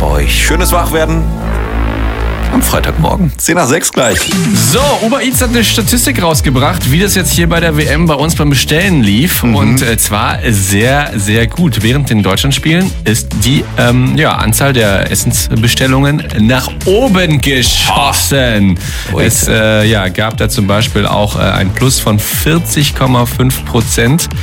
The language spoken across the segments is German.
euch. Schönes Wachwerden am Freitagmorgen. 5:50 gleich. So, Uber Eats hat eine Statistik rausgebracht, wie das jetzt hier bei der WM bei uns beim Bestellen lief. Und zwar sehr, sehr gut. Während den Deutschlandspielen ist die Anzahl der Essensbestellungen nach oben geschossen. Es gab da zum Beispiel auch ein Plus von 40,5%.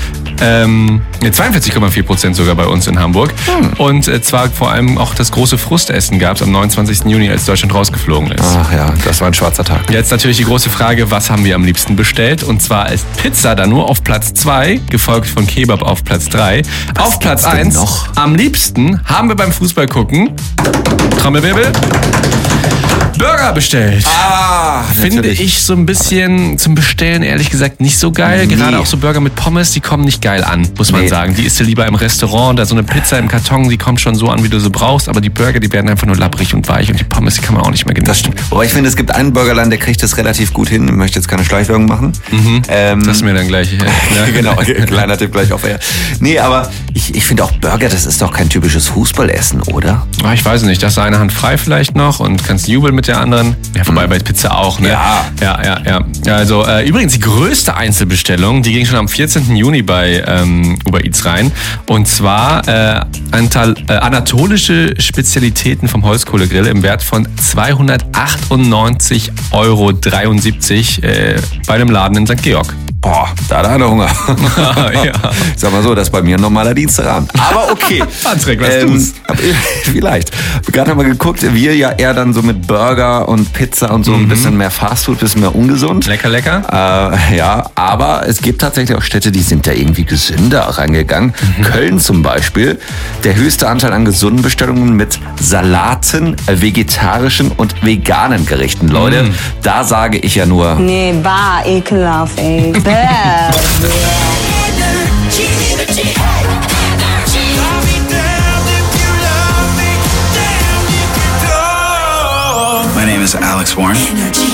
42,4% sogar bei uns in Hamburg. Und zwar vor allem auch das große Frustessen gab es am 29. Juni, als Deutschland rausgeflogen ist. Ach ja, das war ein schwarzer Tag. Jetzt natürlich die große Frage, was haben wir am liebsten bestellt? Und zwar ist Pizza da nur auf Platz 2, gefolgt von Kebab auf Platz 3. Auf Platz 1 am liebsten haben wir beim Fußball gucken, Trommelwirbel, Burger bestellt. Finde ich so ein bisschen zum Bestellen ehrlich gesagt nicht so geil. Nee. Gerade auch so Burger mit Pommes, die kommen nicht geil an, muss man sagen. Die isst du lieber im Restaurant. Da so eine Pizza im Karton, die kommt schon so an, wie du sie brauchst. Aber die Burger, die werden einfach nur labbrig und weich. Und die Pommes, die kann man auch nicht mehr genießen. Das stimmt. Aber ich finde, es gibt einen Burgerladen, der kriegt das relativ gut hin. Ich möchte jetzt keine Schleichwerbung machen. Das ist mir dann gleich. Genau, kleiner Tipp gleich auf. Nee, aber ich finde auch Burger, das ist doch kein typisches Fußballessen, oder? Ich weiß nicht. Das ist eine Hand frei vielleicht noch und kannst jubeln mit der anderen. Ja, vorbei bei Pizza auch, ne? Ja. Also übrigens die größte Einzelbestellung, die ging schon am 14. Juni bei Uber Eats rein. Und zwar anatolische Spezialitäten vom Holzkohlegrill im Wert von 298,73 € bei einem Laden in St. Georg. Boah, da hat einer Hunger. Ja. Sag mal so, das ist bei mir ein normaler Dienstagabend. Aber okay. Patrick, was tust? Vielleicht. Gerade haben wir geguckt, wir ja eher dann so mit Burger und Pizza und so ein bisschen mehr Fastfood, ein bisschen mehr ungesund. Lecker. Aber es gibt tatsächlich auch Städte, die sind da irgendwie gesünder rangegangen. Köln zum Beispiel, der höchste Anteil an gesunden Bestellungen mit Salaten, vegetarischen und veganen Gerichten. Leute, da sage ich ja nur... Nee, war ekelhaft, ey. My name is Alex Warren.